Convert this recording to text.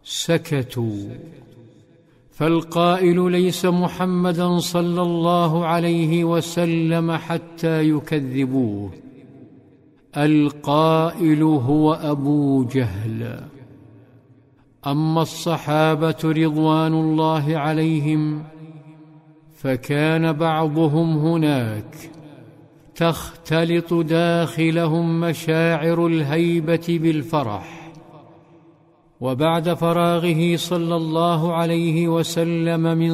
سكتوا. فالقائل ليس محمدا صلى الله عليه وسلم حتى يكذبوه، القائل هو أبو جهل. أما الصحابة رضوان الله عليهم فكان بعضهم هناك تختلط داخلهم مشاعر الهيبة بالفرح. وبعد فراغه صلى الله عليه وسلم من